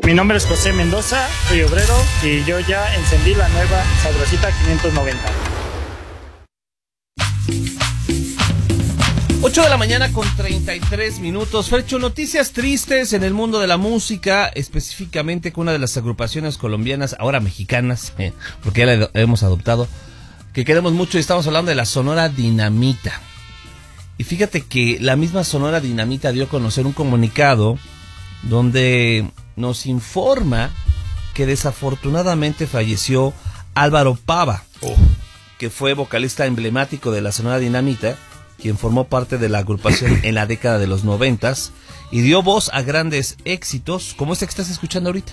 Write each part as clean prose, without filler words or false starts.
Mi nombre es José Mendoza, soy obrero y yo ya encendí la nueva Sabrosita 590. 8 de la mañana con 33 minutos. Fercho, noticias tristes en el mundo de la música, específicamente con una de las agrupaciones colombianas, ahora mexicanas, porque ya la hemos adoptado, que queremos mucho, y estamos hablando de la Sonora Dinamita. Y fíjate que la misma Sonora Dinamita dio a conocer un comunicado donde nos informa que desafortunadamente falleció Álvaro Pava, que fue vocalista emblemático de la Sonora Dinamita, quien formó parte de la agrupación en la década de los 90s y dio voz a grandes éxitos como este que estás escuchando ahorita.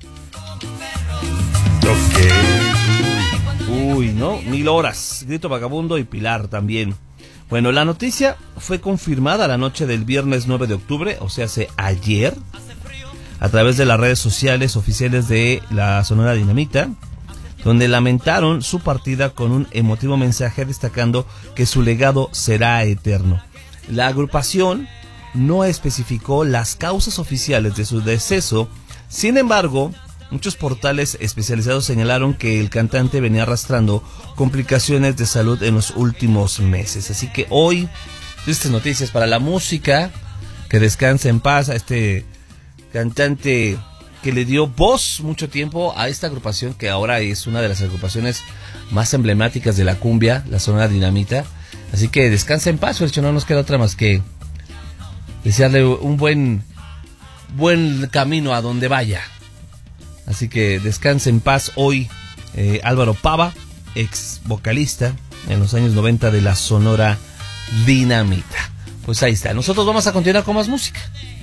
Uy, ¿no? 1000 horas, Grito Vagabundo y Pilar también. Bueno, la noticia fue confirmada la noche del viernes 9 de octubre, o sea, hace ayer, a través de las redes sociales oficiales de la Sonora Dinamita, donde lamentaron su partida con un emotivo mensaje destacando que su legado será eterno. La agrupación no especificó las causas oficiales de su deceso, sin embargo, muchos portales especializados señalaron que el cantante venía arrastrando complicaciones de salud en los últimos meses. Así que hoy, tristes noticias para la música, que descanse en paz a este cantante que le dio voz mucho tiempo a esta agrupación, que ahora es una de las agrupaciones más emblemáticas de la cumbia, la Sonora Dinamita. Así que descansa en paz, Fercho, no nos queda otra más que desearle un buen camino a donde vaya. Así que descanse en paz hoy Álvaro Pava, ex vocalista en los años 90 de la Sonora Dinamita. Pues ahí está, nosotros vamos a continuar con más música.